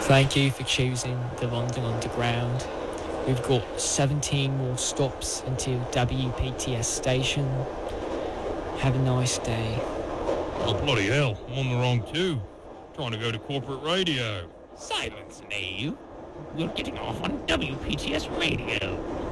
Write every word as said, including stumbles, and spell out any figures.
Thank you for choosing the London Underground. We've got seventeen more stops until W P T S station. Have a nice day. Oh, bloody hell. I'm on the wrong tube. Trying to go to corporate radio. Silence, Nave. You're getting off on W P T S radio.